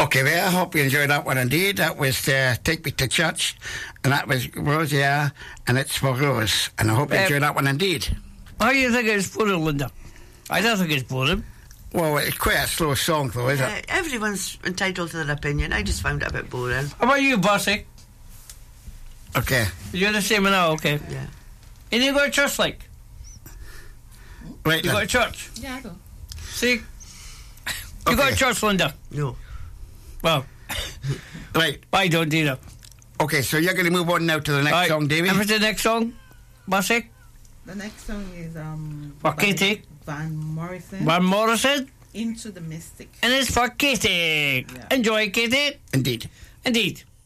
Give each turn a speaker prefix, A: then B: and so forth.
A: Okay, well, I hope you enjoyed that one indeed. That was Take Me to Church, and that was Rosie, and it's for Rose. And I hope you enjoyed that one indeed.
B: How do you think it's boring, Linda? I don't think it's boring.
A: Well, it's quite a slow song, though, is it?
C: Everyone's entitled to their opinion. I just found it a bit boring.
B: How about you, Bossy?
A: Okay.
B: You're the same now, okay?
C: Yeah.
B: And you go to church, like?
A: Right,
B: you go to church?
D: Yeah, I go.
B: See? You go to church, Linda?
C: No.
B: Well.
A: Right.
B: I don't either.
A: Okay, so you're going to move on now to the next song, Davey?
B: And what's the next song, Bossy?
D: The next song is
B: for Katie.
D: Van Morrison.
B: Van Morrison.
D: Into the Mystic.
B: And it's for Katie.
D: Yeah.
B: Enjoy, Katie.
A: Indeed.
B: Indeed.